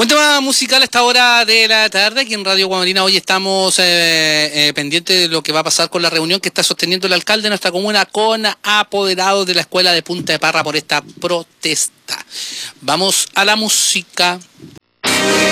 Buen tema musical a esta hora de la tarde. Aquí en Radio Guamarina hoy estamos pendientes de lo que va a pasar con la reunión que está sosteniendo el alcalde de nuestra comuna con apoderados de la escuela de Punta de Parra por esta protesta. Vamos a la música.